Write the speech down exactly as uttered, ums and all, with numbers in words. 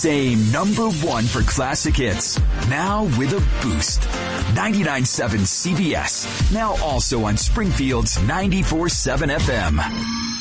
same number one for classic hits. Now with a boost. ninety-nine point seven C B S. Now also on Springfield's ninety-four point seven F M.